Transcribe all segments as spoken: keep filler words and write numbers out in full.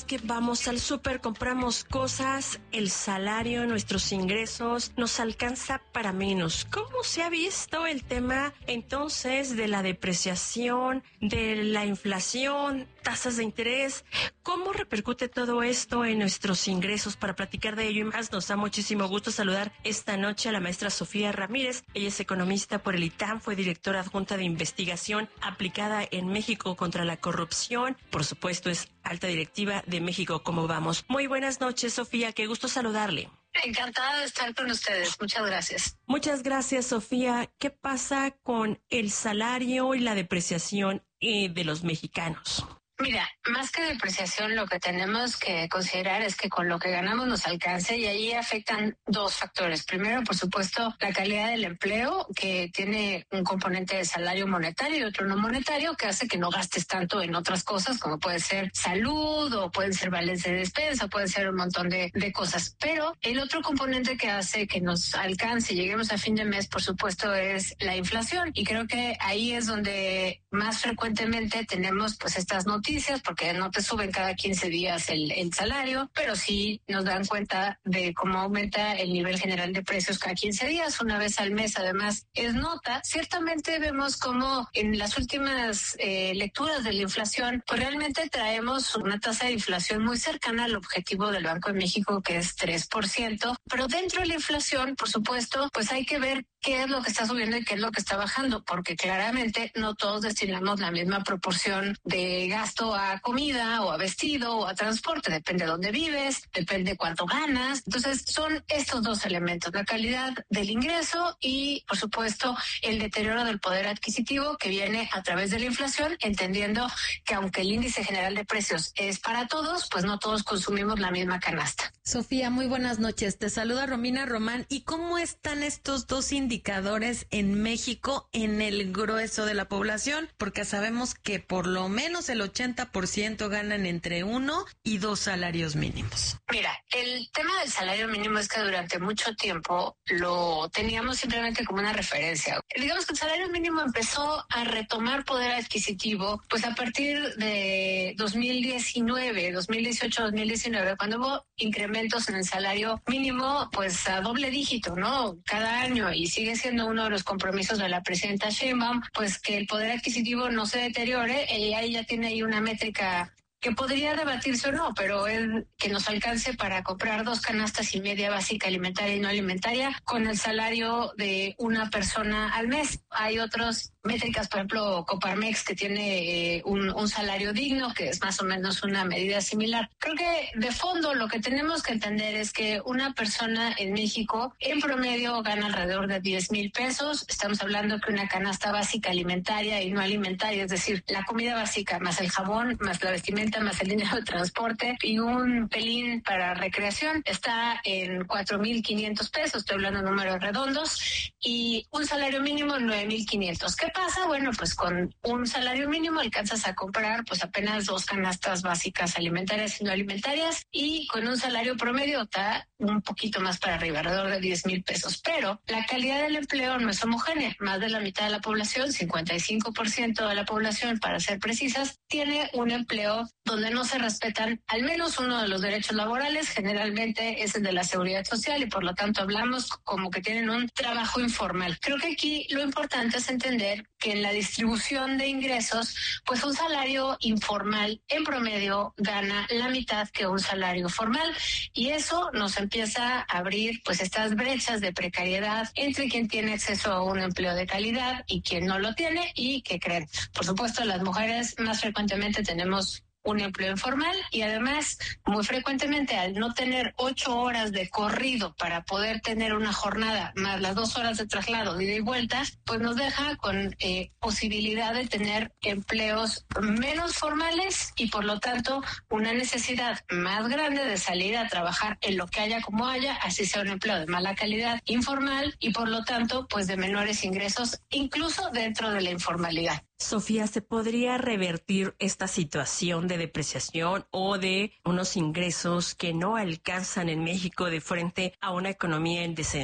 que vamos al súper, compramos cosas, el salario, nuestros ingresos nos alcanza para menos. ¿Cómo se ha visto el tema entonces de la depreciación, de la inflación, tasas de interés? ¿Cómo repercute todo esto en nuestros ingresos? Para platicar de ello y más, nos da muchísimo gusto saludar esta noche a la maestra Sofía Ramírez. Ella es economista por el I T A M, fue directora adjunta de investigación aplicada en México contra la corrupción. Por supuesto, es alta directiva de México Cómo Vamos. Muy buenas noches, Sofía, qué gusto saludarle. Encantada de estar con ustedes. Muchas gracias. Muchas gracias, Sofía. ¿Qué pasa con el salario y la depreciación eh, de los mexicanos? Mira, más que depreciación, lo que tenemos que considerar es que con lo que ganamos nos alcance, y ahí afectan dos factores. Primero, por supuesto, la calidad del empleo, que tiene un componente de salario monetario y otro no monetario, que hace que no gastes tanto en otras cosas, como puede ser salud o pueden ser vales de despensa, pueden ser un montón de, de cosas. Pero el otro componente que hace que nos alcance y lleguemos a fin de mes, por supuesto, es la inflación. Y creo que ahí es donde más frecuentemente tenemos pues estas noticias, porque no te suben cada quince días el, el salario, pero sí nos dan cuenta de cómo aumenta el nivel general de precios cada quince días, una vez al mes. Además, es nota. Ciertamente vemos cómo en las últimas eh, lecturas de la inflación, pues realmente traemos una tasa de inflación muy cercana al objetivo del Banco de México, que es tres por ciento, pero dentro de la inflación, por supuesto, pues hay que ver qué es lo que está subiendo y qué es lo que está bajando, porque claramente no todos destinamos la misma proporción de gasto a comida o a vestido o a transporte, depende de dónde vives, depende cuánto ganas. Entonces son estos dos elementos, la calidad del ingreso y, por supuesto, el deterioro del poder adquisitivo que viene a través de la inflación, entendiendo que aunque el índice general de precios es para todos, pues no todos consumimos la misma canasta. Sofía, muy buenas noches. Te saluda Romina Román. ¿Y cómo están estos dos indicadores en México en el grueso de la población? Porque sabemos que por lo menos el ochenta por ciento ganan entre uno y dos salarios mínimos. Mira, el tema del salario mínimo es que durante mucho tiempo lo teníamos simplemente como una referencia. Digamos que el salario mínimo empezó a retomar poder adquisitivo pues a partir de dos mil diecinueve, dos mil dieciocho, dos mil diecinueve, cuando hubo incrementos en el salario mínimo pues a doble dígito, ¿no? Cada año, y sigue siendo uno de los compromisos de la presidenta Sheinbaum, pues que el poder adquisitivo no se deteriore. Ella, ella tiene ahí una métrica que podría debatirse o no, pero es que nos alcance para comprar dos canastas y media básica alimentaria y no alimentaria con el salario de una persona al mes. Hay otras métricas, por ejemplo, Coparmex, que tiene eh, un, un salario digno, que es más o menos una medida similar. Creo que de fondo lo que tenemos que entender es que una persona en México en promedio gana alrededor de diez mil pesos. Estamos hablando que una canasta básica alimentaria y no alimentaria, es decir, la comida básica más el jabón, más la vestimenta, más el dinero de transporte y un pelín para recreación, está en cuatro mil quinientos pesos, estoy hablando de números redondos, y un salario mínimo nueve mil quinientos. ¿Qué pasa? Bueno, pues con un salario mínimo alcanzas a comprar pues apenas dos canastas básicas alimentarias y no alimentarias, y con un salario promedio está un poquito más para arriba, alrededor de diez mil pesos. Pero la calidad del empleo no es homogénea. Más de la mitad de la población, cincuenta y cinco por ciento de la población, para ser precisas, tiene un empleo donde no se respetan al menos uno de los derechos laborales. Generalmente es el de la seguridad social, y por lo tanto hablamos como que tienen un trabajo informal. Creo que aquí lo importante es entender que en la distribución de ingresos, pues un salario informal en promedio gana la mitad que un salario formal, y eso nos empieza a abrir pues estas brechas de precariedad entre quien tiene acceso a un empleo de calidad y quien no lo tiene. Y que creen, por supuesto, las mujeres más frecuentemente tenemos un empleo informal, y además muy frecuentemente, al no tener ocho horas de corrido para poder tener una jornada más las dos horas de traslado, de ida y vuelta, pues nos deja con eh, posibilidad de tener empleos menos formales y por lo tanto una necesidad más grande de salir a trabajar en lo que haya como haya, así sea un empleo de mala calidad informal, y por lo tanto pues de menores ingresos incluso dentro de la informalidad. Sofía, ¿se podría revertir esta situación de depreciación o de unos ingresos que no alcanzan en México de frente a una economía en descenso?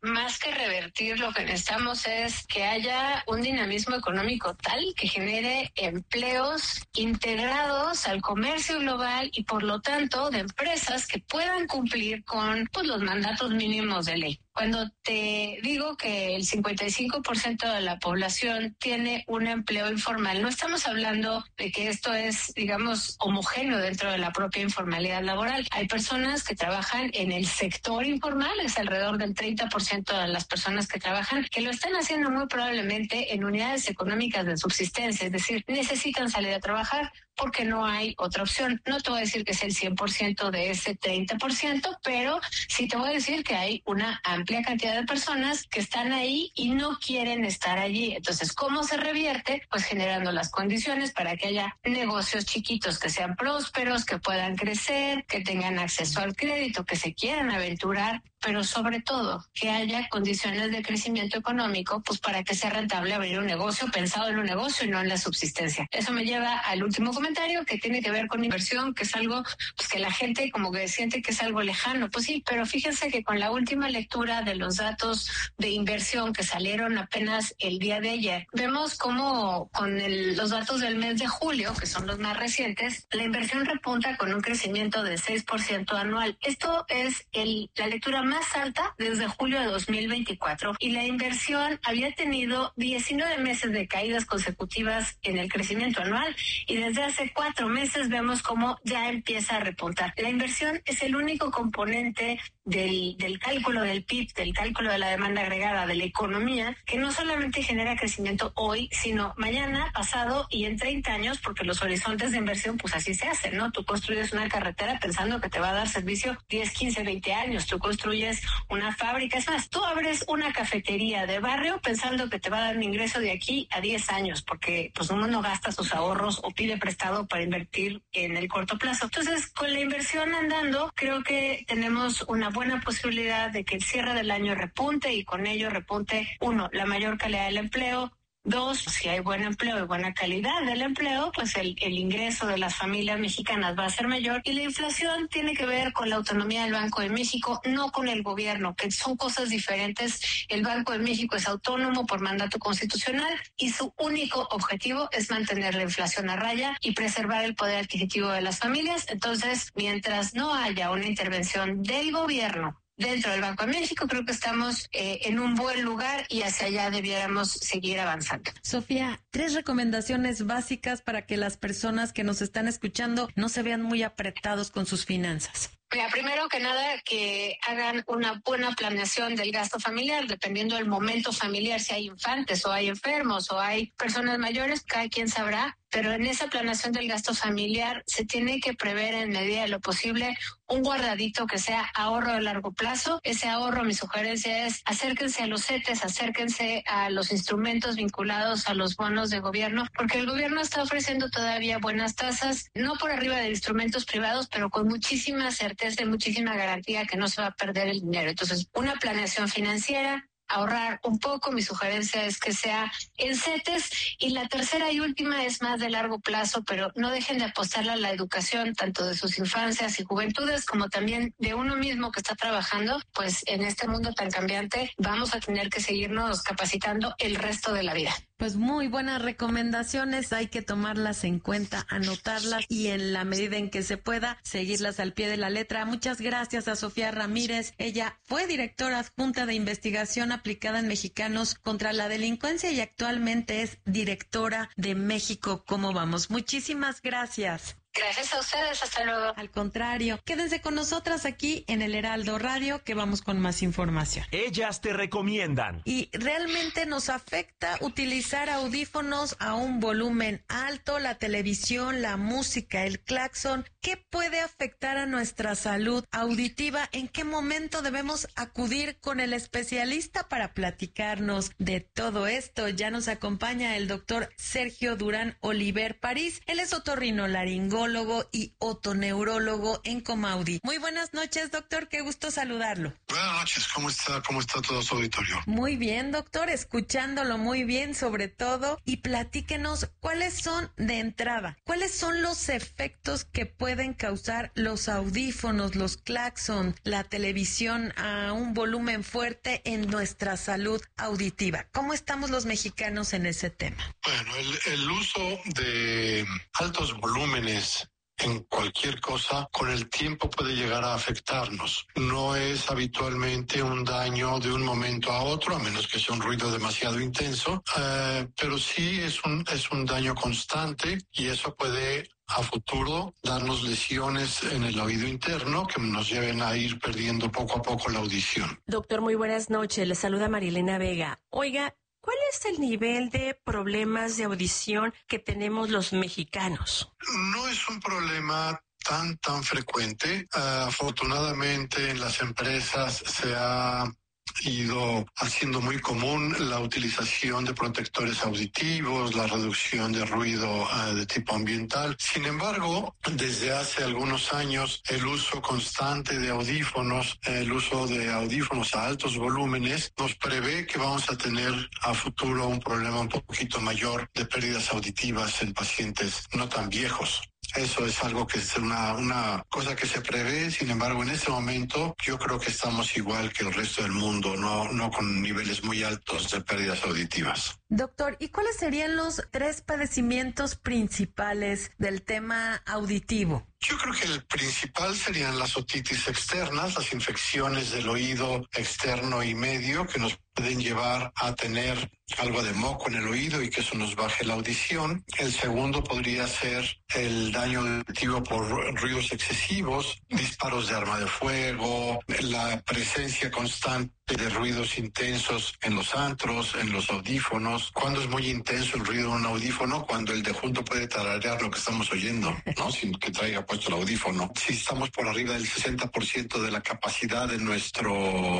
más que revertir, lo que necesitamos es que haya un dinamismo económico tal que genere empleos integrados al comercio global y por lo tanto de empresas que puedan cumplir con pues, los mandatos mínimos de ley. Cuando te digo que el cincuenta y cinco por ciento de la población tiene un empleo informal, no estamos hablando de que esto es, digamos, homogéneo dentro de la propia informalidad laboral. Hay personas que trabajan en el sector informal, es alrededor del treinta por ciento de las personas que trabajan, que lo están haciendo muy probablemente en unidades económicas de subsistencia, es decir, necesitan salir a trabajar porque no hay otra opción. No te voy a decir que es el cien por ciento de ese treinta por ciento, pero sí te voy a decir que hay una amplia cantidad de personas que están ahí y no quieren estar allí. Entonces, ¿cómo se revierte? Pues generando las condiciones para que haya negocios chiquitos que sean prósperos, que puedan crecer, que tengan acceso al crédito, que se quieran aventurar, pero sobre todo que haya condiciones de crecimiento económico, pues para que sea rentable abrir un negocio pensado en un negocio y no en la subsistencia. Eso me lleva al último comentario que tiene que ver con inversión, que es algo pues que la gente como que siente que es algo lejano. Pues sí, pero fíjense que con la última lectura de los datos de inversión que salieron apenas el día de ayer, vemos cómo con el, los datos del mes de julio, que son los más recientes, la inversión repunta con un crecimiento de seis por ciento anual. Esto es el, la lectura más más alta desde julio de dos mil veinticuatro y la inversión había tenido diecinueve meses de caídas consecutivas en el crecimiento anual y desde hace cuatro meses vemos cómo ya empieza a repuntar. La inversión es el único componente del, del cálculo del P I B, del cálculo de la demanda agregada de la economía, que no solamente genera crecimiento hoy, sino mañana, pasado y en treinta años, porque los horizontes de inversión pues así se hacen, ¿no? Tú construyes una carretera pensando que te va a dar servicio diez, quince, veinte años, tú construyes una fábrica, es más, tú abres una cafetería de barrio pensando que te va a dar un ingreso de aquí a diez años, porque pues uno no gasta sus ahorros o pide prestado para invertir en el corto plazo. Entonces, con la inversión andando, creo que tenemos una buena posibilidad de que el cierre del año repunte y con ello repunte, uno, la mayor calidad del empleo. Dos, si hay buen empleo y buena calidad del empleo, pues el, el ingreso de las familias mexicanas va a ser mayor. Y la inflación tiene que ver con la autonomía del Banco de México, no con el gobierno, que son cosas diferentes. El Banco de México es autónomo por mandato constitucional y su único objetivo es mantener la inflación a raya y preservar el poder adquisitivo de las familias. Entonces, mientras no haya una intervención del gobierno dentro del Banco de México, creo que estamos eh, en un buen lugar y hacia allá debiéramos seguir avanzando. Sofía, tres recomendaciones básicas para que las personas que nos están escuchando no se vean muy apretados con sus finanzas. Mira, primero que nada, que hagan una buena planeación del gasto familiar, dependiendo del momento familiar, si hay infantes o hay enfermos o hay personas mayores, cada quien sabrá, pero en esa planeación del gasto familiar se tiene que prever en medida de lo posible un guardadito que sea ahorro de largo plazo. Ese ahorro, mi sugerencia es acérquense a los CETES, acérquense a los instrumentos vinculados a los bonos de gobierno, porque el gobierno está ofreciendo todavía buenas tasas, no por arriba de instrumentos privados, pero con muchísima certeza y muchísima garantía que no se va a perder el dinero. Entonces, una planeación financiera, ahorrar un poco, mi sugerencia es que sea en CETES, y la tercera y última es más de largo plazo, pero no dejen de apostarle a la educación tanto de sus infancias y juventudes como también de uno mismo que está trabajando, pues en este mundo tan cambiante vamos a tener que seguirnos capacitando el resto de la vida. Pues muy buenas recomendaciones, hay que tomarlas en cuenta, anotarlas y en la medida en que se pueda, seguirlas al pie de la letra. Muchas gracias a Sofía Ramírez. Ella fue directora adjunta de investigación aplicada en mexicanos contra la delincuencia y actualmente es directora de México Cómo Vamos. Muchísimas gracias. Gracias a ustedes, hasta luego. Al contrario, quédense con nosotras aquí en el Heraldo Radio, que vamos con más información. Ellas te recomiendan. Y realmente nos afecta utilizar audífonos a un volumen alto, la televisión, la música, el claxon. ¿Qué puede afectar a nuestra salud auditiva? ¿En qué momento debemos acudir con el especialista para platicarnos de todo esto? Ya nos acompaña el doctor Sergio Durán Oliver París. Él es otorrinolaringólogo, laringólogo y otoneurólogo en Comaudi. Muy buenas noches, doctor, qué gusto saludarlo. Buenas noches, ¿cómo está? ¿Cómo está todo su auditorio? Muy bien, doctor, escuchándolo muy bien sobre todo, y platíquenos cuáles son de entrada, cuáles son los efectos que pueden causar los audífonos, los claxon, la televisión a un volumen fuerte en nuestra salud auditiva. ¿Cómo estamos los mexicanos en ese tema? Bueno, el, el uso de altos volúmenes en cualquier cosa con el tiempo puede llegar a afectarnos. No es habitualmente un daño de un momento a otro, a menos que sea un ruido demasiado intenso, eh, pero sí es un, es un daño constante y eso puede a futuro darnos lesiones en el oído interno que nos lleven a ir perdiendo poco a poco la audición. Doctor, muy buenas noches. Le saluda Marilena Vega. Oiga, ¿cuál es el nivel de problemas de audición que tenemos los mexicanos? No es un problema tan, tan frecuente. Uh, afortunadamente en las empresas se ha ido haciendo muy común la utilización de protectores auditivos, la reducción de ruido uh, de tipo ambiental. Sin embargo, desde hace algunos años, el uso constante de audífonos, el uso de audífonos a altos volúmenes, nos prevé que vamos a tener a futuro un problema un poquito mayor de pérdidas auditivas en pacientes no tan viejos. Eso es algo que es una, una cosa que se prevé. Sin embargo, en este momento yo creo que estamos igual que el resto del mundo, no, no con niveles muy altos de pérdidas auditivas. Doctor, ¿y cuáles serían los tres padecimientos principales del tema auditivo? Yo creo que el principal serían las otitis externas, las infecciones del oído externo y medio que nos pueden llevar a tener algo de moco en el oído y que eso nos baje la audición. El segundo podría ser el daño auditivo por ruidos excesivos, disparos de arma de fuego, la presencia constante de ruidos intensos en los antros, en los audífonos. Cuando es muy intenso el ruido en un audífono, cuando el de junto puede tararear lo que estamos oyendo, ¿no? Sin que traiga puesto el audífono. Si estamos por arriba del sesenta por ciento de la capacidad de nuestro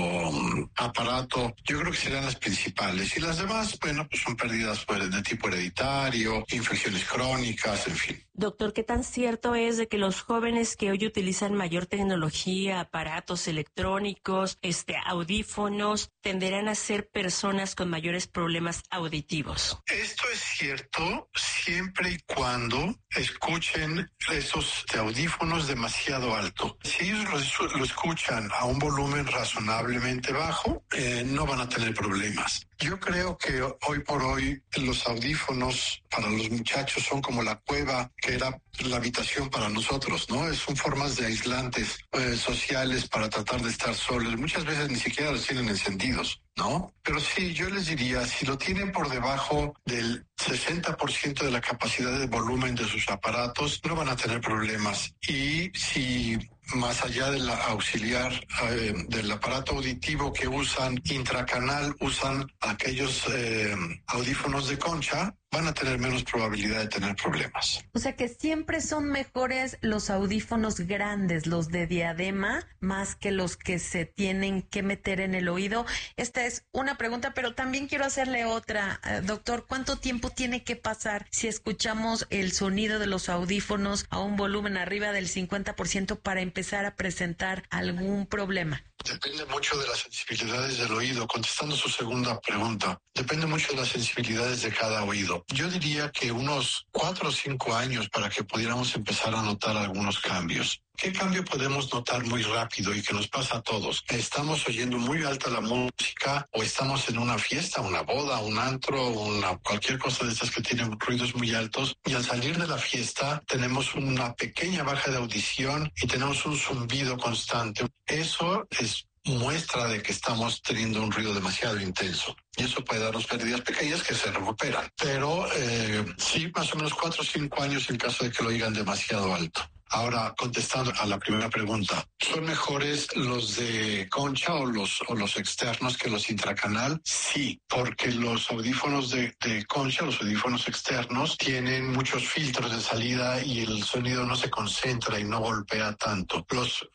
um, aparato, yo creo que serían las principales. Y las demás, bueno, pues son pérdidas pues, de tipo hereditario, infecciones crónicas, en fin. Doctor, ¿qué tan cierto es de que los jóvenes que hoy utilizan mayor tecnología, aparatos electrónicos, este, audífonos, tenderán a ser personas con mayores problemas auditivos? Esto es cierto siempre y cuando escuchen esos audífonos demasiado alto. Si ellos lo, lo escuchan a un volumen razonablemente bajo, eh, no van a tener problemas. Yo creo que hoy por hoy los audífonos para los muchachos son como la cueva que era la habitación para nosotros, ¿no? Son formas de aislantes eh, sociales para tratar de estar solos. Muchas veces ni siquiera los tienen encendidos, ¿no? Pero sí, yo les diría, si lo tienen por debajo del sesenta por ciento de la capacidad de volumen de sus aparatos, no van a tener problemas. Y si más allá del auxiliar eh, del aparato auditivo que usan intracanal, usan aquellos eh, audífonos de concha, van a tener menos probabilidad de tener problemas. O sea que siempre son mejores los audífonos grandes, los de diadema, más que los que se tienen que meter en el oído. Esta es una pregunta, pero también quiero hacerle otra. Eh, doctor, ¿cuánto tiempo tiene que pasar si escuchamos el sonido de los audífonos a un volumen arriba del cincuenta por ciento para empezar a presentar algún problema? Depende mucho de las sensibilidades del oído. Contestando su segunda pregunta, depende mucho de las sensibilidades de cada oído. Yo diría que unos cuatro o cinco años para que pudiéramos empezar a notar algunos cambios. ¿Qué cambio podemos notar muy rápido y que nos pasa a todos? Estamos oyendo muy alta la música o estamos en una fiesta, una boda, un antro, una, cualquier cosa de estas que tienen ruidos muy altos y al salir de la fiesta tenemos una pequeña baja de audición y tenemos un zumbido constante. Eso es muestra de que estamos teniendo un ruido demasiado intenso. Y eso puede darnos pérdidas pequeñas que se recuperan. Pero eh, sí, más o menos cuatro o cinco años en caso de que lo oigan demasiado alto. Ahora, contestando a la primera pregunta, ¿son mejores los de concha o los, o los externos que los intracanal? Sí, porque los audífonos de, de concha, los audífonos externos, tienen muchos filtros de salida y el sonido no se concentra y no golpea tanto. Los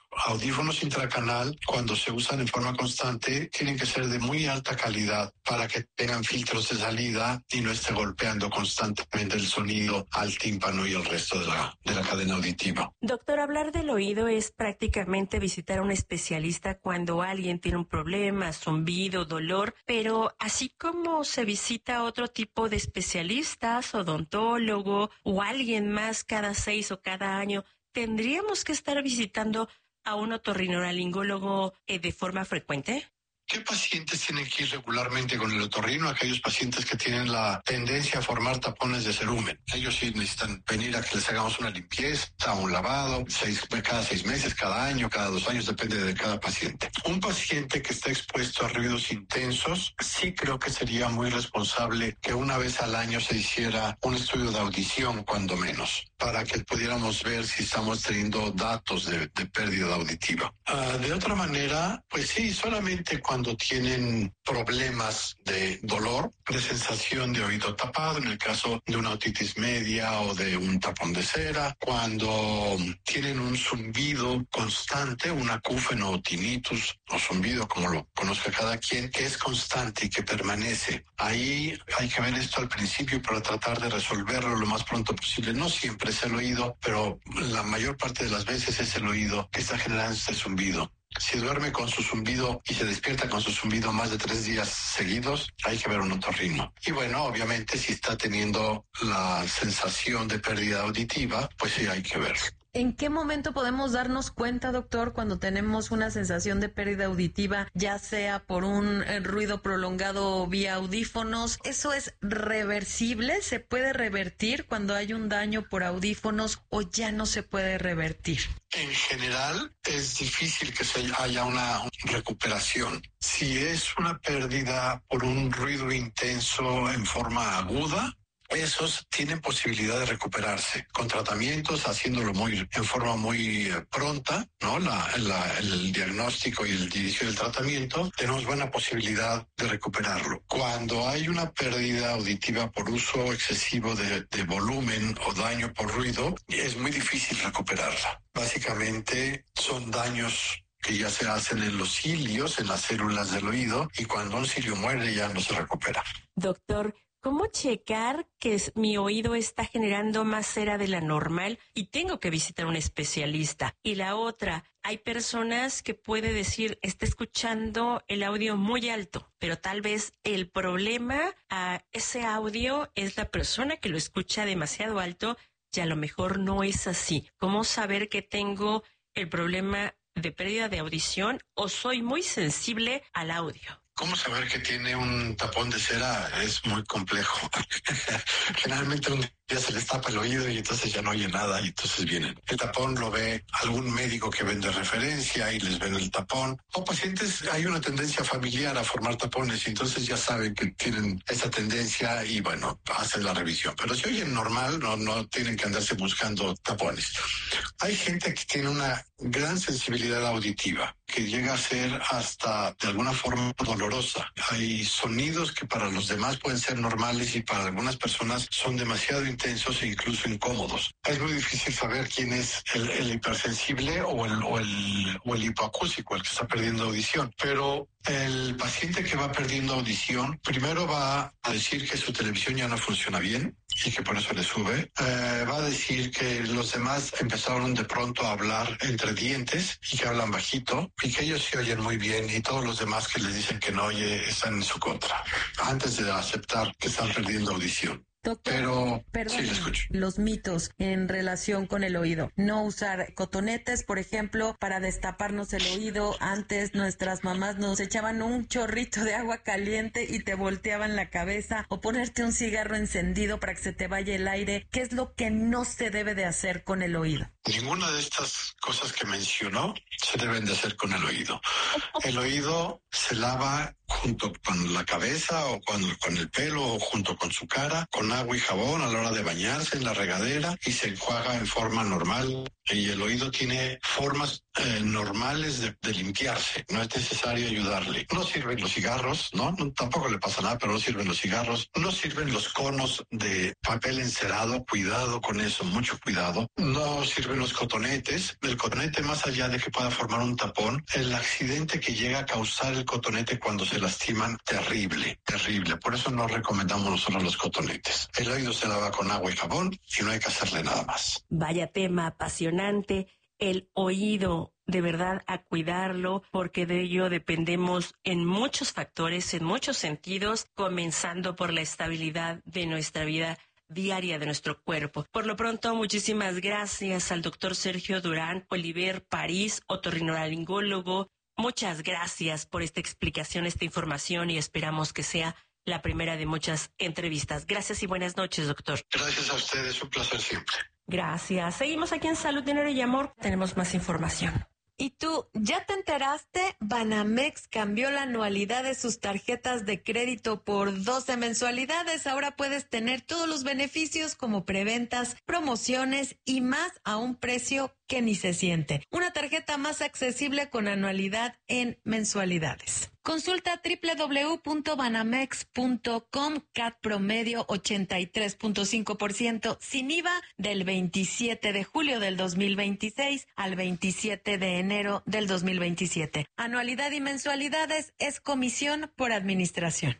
audífonos intracanal, cuando se usan en forma constante, tienen que ser de muy alta calidad para que tengan filtros de salida y no esté golpeando constantemente el sonido al tímpano y el resto de la, de la cadena auditiva. Doctor, hablar del oído es prácticamente visitar a un especialista cuando alguien tiene un problema, zumbido, dolor, pero así como se visita a otro tipo de especialistas, odontólogo o alguien más cada seis o cada año, ¿tendríamos que estar visitando a un otorrinolaringólogo eh, de forma frecuente? ¿Qué pacientes tienen que ir regularmente con el otorrino? Aquellos pacientes que tienen la tendencia a formar tapones de cerumen. Ellos sí necesitan venir a que les hagamos una limpieza, un lavado, seis, cada seis meses, cada año, cada dos años, depende de cada paciente. Un paciente que está expuesto a ruidos intensos, sí creo que sería muy responsable que una vez al año se hiciera un estudio de audición, cuando menos, para que pudiéramos ver si estamos teniendo datos de, de pérdida auditiva. Uh, de otra manera, pues sí, solamente cuando cuando tienen problemas de dolor, de sensación de oído tapado, en el caso de una otitis media o de un tapón de cera, cuando tienen un zumbido constante, un acúfeno o tinnitus o zumbido, como lo conozca cada quien, que es constante y que permanece. Ahí hay que ver esto al principio para tratar de resolverlo lo más pronto posible. No siempre es el oído, pero la mayor parte de las veces es el oído que está generando este zumbido. Si duerme con su zumbido y se despierta con su zumbido más de tres días seguidos, hay que ver un otorrino. Y bueno, obviamente si está teniendo la sensación de pérdida auditiva, pues sí hay que ver. ¿En qué momento podemos darnos cuenta, doctor, cuando tenemos una sensación de pérdida auditiva, ya sea por un ruido prolongado vía audífonos? ¿Eso es reversible? ¿Se puede revertir cuando hay un daño por audífonos o ya no se puede revertir? En general, es difícil que se haya una recuperación. Si es una pérdida por un ruido intenso en forma aguda, esos tienen posibilidad de recuperarse con tratamientos, haciéndolo muy en forma muy eh, pronta, ¿no? La, la, el diagnóstico y el inicio del tratamiento, tenemos buena posibilidad de recuperarlo. Cuando hay una pérdida auditiva por uso excesivo de, de volumen o daño por ruido, es muy difícil recuperarla. Básicamente son daños que ya se hacen en los cilios, en las células del oído, y cuando un cilio muere ya no se recupera. Doctor, ¿cómo checar que mi oído está generando más cera de la normal y tengo que visitar a un especialista? Y la otra, hay personas que puede decir, está escuchando el audio muy alto, pero tal vez el problema a ese audio es la persona que lo escucha demasiado alto y a lo mejor no es así. ¿Cómo saber que tengo el problema de pérdida de audición o soy muy sensible al audio? ¿Cómo saber que tiene un tapón de cera? Es muy complejo. Generalmente un día se les tapa el oído y entonces ya no oye nada y entonces vienen. El tapón lo ve algún médico que vende referencia y les ven el tapón. O pacientes, hay una tendencia familiar a formar tapones y entonces ya saben que tienen esa tendencia y bueno, hacen la revisión. Pero si oyen normal, no, no tienen que andarse buscando tapones. Hay gente que tiene una gran sensibilidad auditiva que llega a ser hasta de alguna forma dolorosa. Hay sonidos que para los demás pueden ser normales y para algunas personas son demasiado intensos e incluso incómodos. Es muy difícil saber quién es el, el hipersensible o el, o, el, o el hipoacúsico, el que está perdiendo audición. Pero el paciente que va perdiendo audición, primero va a decir que su televisión ya no funciona bien y que por eso le sube. Eh, va a decir que los demás empezaron de pronto a hablar entre dientes y que hablan bajito y que ellos sí oyen muy bien y todos los demás que les dicen que no oye están en su contra, antes de aceptar que están perdiendo audición. Doctor, pero perdón, sí, le escucho. Los mitos en relación con el oído. No usar cotonetes, por ejemplo, para destaparnos el oído. Antes nuestras mamás nos echaban un chorrito de agua caliente y te volteaban la cabeza, o ponerte un cigarro encendido para que se te vaya el aire. ¿Qué es lo que no se debe de hacer con el oído? Ninguna de estas cosas que mencionó se deben de hacer con el oído. El oído se lava junto con la cabeza o con, con el pelo o junto con su cara, con agua y jabón a la hora de bañarse en la regadera y se enjuaga en forma normal. Y el oído tiene formas eh, normales de, de limpiarse. No es necesario ayudarle. No sirven los cigarros, ¿no? ¿no? Tampoco le pasa nada, pero no sirven los cigarros. No sirven los conos de papel encerado. Cuidado con eso, mucho cuidado. No sirven los cotonetes. El cotonete, más allá de que pueda formar un tapón, el accidente que llega a causar el cotonete cuando se lastiman, terrible, terrible. Por eso no recomendamos nosotros los cotonetes. El oído se lava con agua y jabón y no hay que hacerle nada más. Vaya tema apasionante, el oído, de verdad a cuidarlo, porque de ello dependemos en muchos factores, en muchos sentidos, comenzando por la estabilidad de nuestra vida diaria, de nuestro cuerpo. Por lo pronto, muchísimas gracias al doctor Sergio Durán Oliver París, otorrinolaringólogo. Muchas gracias por esta explicación, esta información, y esperamos que sea la primera de muchas entrevistas. Gracias y buenas noches, doctor. Gracias a ustedes, un placer siempre. Gracias. Seguimos aquí en Salud, Dinero y Amor. Tenemos más información. ¿Y tú, ya te enteraste? Banamex cambió la anualidad de sus tarjetas de crédito por doce mensualidades. Ahora puedes tener todos los beneficios como preventas, promociones y más a un precio que ni se siente. Una tarjeta más accesible con anualidad en mensualidades. Consulta doble u doble u doble u punto banamex punto com, C A T promedio ochenta y tres punto cinco por ciento sin I V A del veintisiete de julio del dos mil veintiséis al veintisiete de enero del dos mil veintisiete. Anualidad y mensualidades es comisión por administración.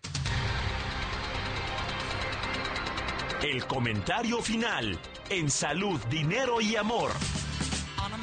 El comentario final en Salud, Dinero y Amor.